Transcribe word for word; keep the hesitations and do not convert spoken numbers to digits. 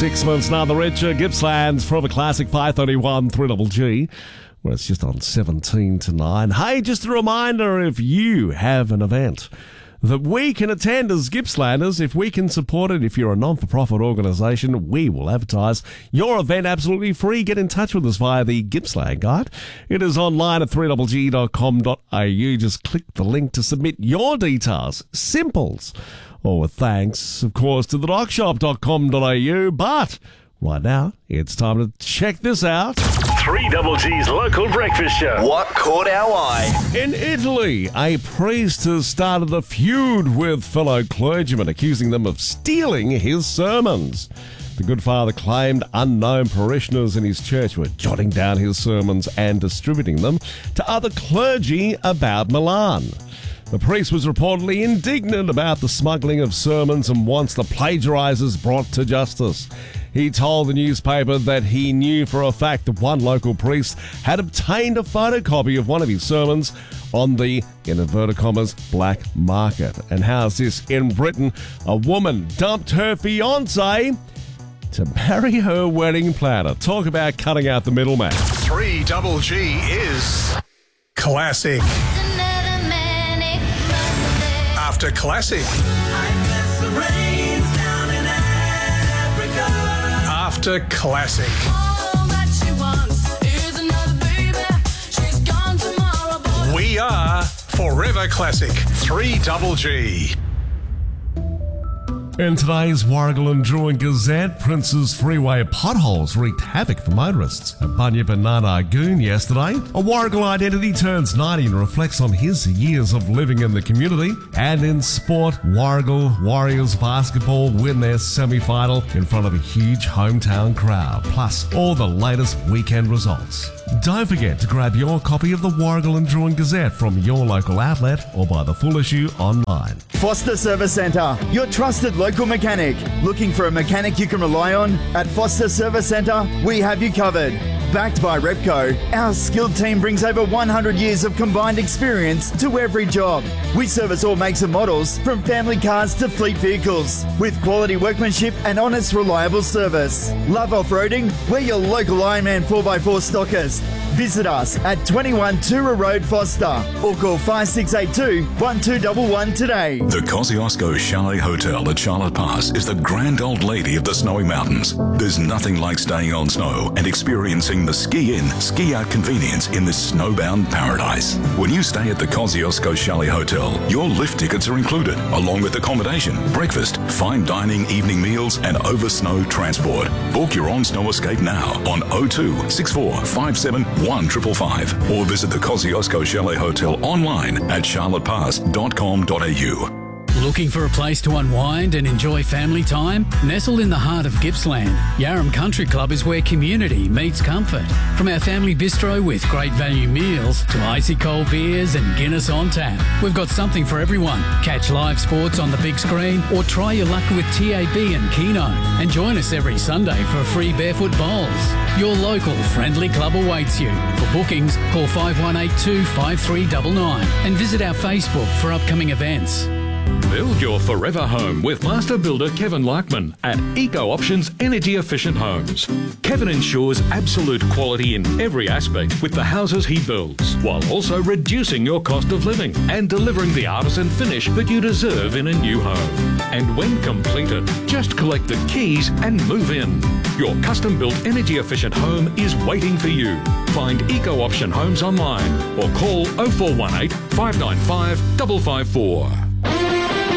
Six months now, the richer Gippsland's Forever Classic five thirty-one three Double G. Well, it's just on seventeen to nine. Hey, just a reminder, if you have an event that we can attend as Gippslanders, if we can support it, if you're a non-for-profit organisation, we will advertise your event absolutely free. Get in touch with us via the Gippsland Guide. It is online at three double g dot com dot a u. Just click the link to submit your details. Simples. Or with thanks, of course, to the doc shop dot com dot a u. But right now, it's time to check this out. three Double G's local breakfast show. What caught our eye? In Italy, a priest has started a feud with fellow clergymen, accusing them of stealing his sermons. The good father claimed unknown parishioners in his church were jotting down his sermons and distributing them to other clergy about Milan. The priest was reportedly indignant about the smuggling of sermons and wants the plagiarizers brought to justice. He told the newspaper that he knew for a fact that one local priest had obtained a photocopy of one of his sermons on the, in inverted commas, black market. And how's this? In Britain, a woman dumped her fiancé to marry her wedding planner. Talk about cutting out the middleman. three Double G is classic. After classic. After classic. We are Forever Classic. three Double G. In today's Warragul and Druin Gazette, Prince's Freeway potholes wreaked havoc for motorists. At Bunyip and Narnagoon yesterday, a Warragul identity turns ninety and reflects on his years of living in the community. And in sport, Warragul Warriors basketball win their semi-final in front of a huge hometown crowd, plus all the latest weekend results. Don't forget to grab your copy of the Warragul and Druin Gazette from your local outlet or buy the full issue online. Foster Service Centre, your trusted local mechanic. Looking for a mechanic you can rely on? At Foster Service Centre, we have you covered. Backed by Repco, our skilled team brings over one hundred years of combined experience to every job. We service all makes and models, from family cars to fleet vehicles, with quality workmanship and honest, reliable service. Love off-roading? We're your local Ironman four by four stockist. Visit us at twenty-one Tura Road, Foster, or call five six eight two, one two one one today. The Kosciuszko Chalet Hotel at Charlotte Pass is the grand old lady of the snowy mountains. There's nothing like staying on snow and experiencing the ski-in, ski-out convenience in this snowbound paradise. When you stay at the Kosciuszko Chalet Hotel, your lift tickets are included, along with accommodation, breakfast, fine dining, evening meals, and over-snow transport. Book your on-snow escape now on oh two, six four five seven, one five five five or visit the Kosciuszko Chalet Hotel online at charlotte pass dot com dot a u. Looking for a place to unwind and enjoy family time? Nestled in the heart of Gippsland, Yarram Country Club is where community meets comfort. From our family bistro with great value meals to icy cold beers and Guinness on tap, we've got something for everyone. Catch live sports on the big screen or try your luck with T A B and Keno. And join us every Sunday for free barefoot bowls. Your local friendly club awaits you. For bookings, call five one eight two, five three nine nine and visit our Facebook for upcoming events. Build your forever home with master builder Kevin Larkman at Eco Options Energy Efficient Homes. Kevin ensures absolute quality in every aspect with the houses he builds, while also reducing your cost of living and delivering the artisan finish that you deserve in a new home. And when completed, just collect the keys and move in. Your custom-built energy efficient home is waiting for you. Find Eco Option Homes online or call oh four one eight, five nine five, five five four.